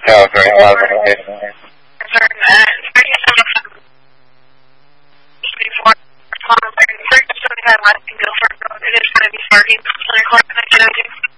Oh, very positive. Before it is going to be parking, 10 o'clock, 10 o'clock.